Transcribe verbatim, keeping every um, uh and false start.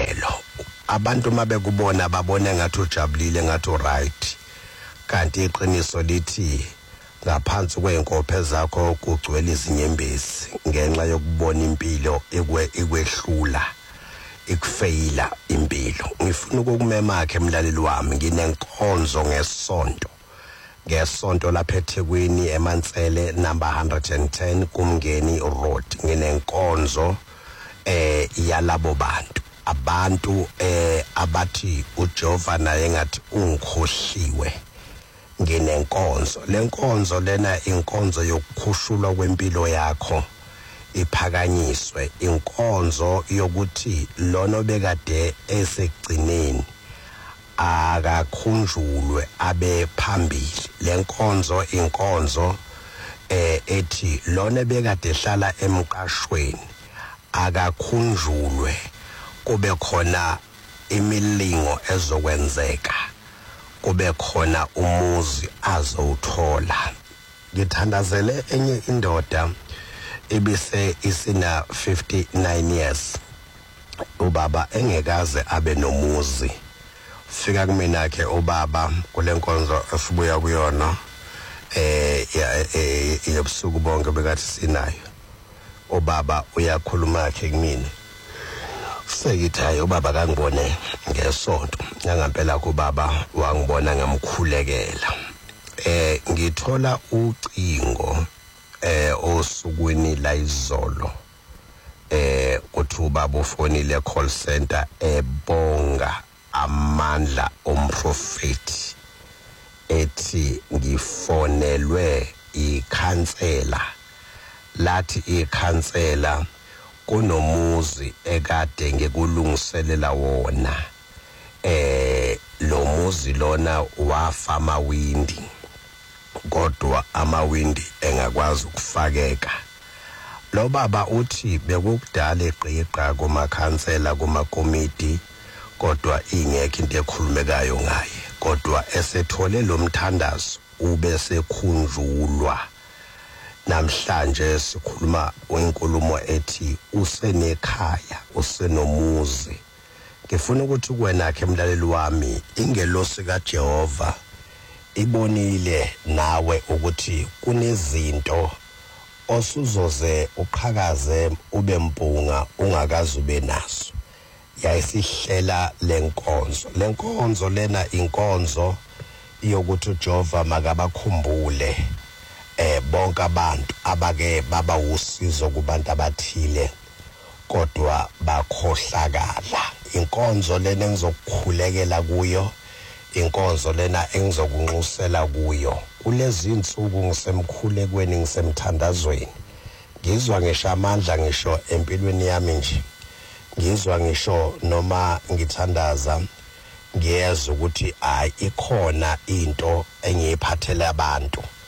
imvelo abantu mabekubona babone ngathi ujabulile ngathi uright kanti iqiniso lithi ngaphansi kweenkophe zakho kugcwele izinyembezi ngenxa yokubona impilo ekwe ekwehlula ikufeyila impilo. Ngifuna ukukumema ke emlaleli wami nginenkonzo ngesonto ngesonto lapha eThekwini eMantsele number one hundred ten kuMngeni Road. Nginenkonzo eh yalabo bantu abantu eh abathi uJehova naye ngathi ungikhohliwe. Nginenkonzo lenkonzo lena inkonzo yokukhushulwa kwempilo yakho iphakanyiswe, inkonzo yokuthi lona obekade esekugcineni akakhunjulwe abe phambili. Lenkonzo inkonzo eh ethi lona bekade ehlala emqashweni akakhunjulwe kube khona imilingo ezokwenzeka, kube khona umuzi azowuthola. Ngithandazele enye indoda ebise isina fifty-nine years, ubaba engekaze abe nomuzi. Fika kumina ke ubaba kulenkonzo esibuya kuyona eh ebusuku bonke bekathi sinayo. Ubaba uyakhuluma ke kumina sekithaye ubaba kangibone ngesonto ngangempela kubaba wangibona ngamkhulekela. Eh ngithola ucingo eh osukwini la izolo eh kuthi ubaba ufonile call center ebonga amandla omprofeti ethi ngifonelwe ikhansela lathi ikhansela kunomuzi ekade ngekulungiselela wona eh lo muzi lona wafa amawindi kodwa amawindi engakwazi ukufakeka. Lo baba uthi bekukudala eqiqa kumakhansela kumakomiti kodwa ingekho into ekhulumekayo ngaye, kodwa esethole lo mthandazo ube sekhunjulwa. Namhlanje sikhuluma inkulumo ethi usenekhaya usenomuzi. Ngifuna ukuthi kuwena ke emlaleli wami ingelosi kaJehova ibonile nawe ukuthi kunezinto osuzoze uqhakaze ube mpunga ungakazi ube naso. Yayisihlela lenkonzo lenkonzo lena inkonzo yokuthi uJehova makabakhumbule eh bonke abantu abake baba usizo kubantu abathile kodwa bakhohlakala. Inkonzo lena engizokukhulekela kuyo, inkonzo lena engizokunxusela kuyo kulezi insuku ngisemkhulekweni ngisemthandazweni. Ngizwa ngisho amandla ngisho empilweni yami nje, ngizwa ngisho noma ngithandaza ngiyeza ukuthi ay ikhona into engiyiphathele abantu